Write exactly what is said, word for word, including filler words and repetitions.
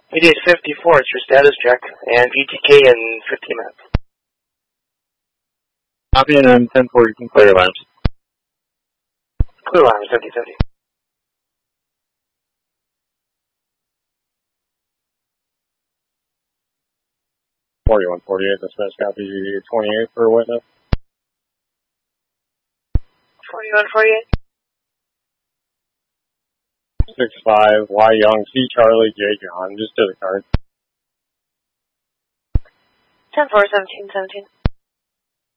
eighty-eight fifty-four, it's your status check, and V T K in fifteen minutes. Copy, and I'm ten four, you can clear alarms. Clear alarms, fifty fifty. forty-one forty-eight, dispatch copy twenty-eight for a witness. forty-one forty-eight. six five, Y Young, C Charlie, J John, just to the card. ten four, seventeen seventeen.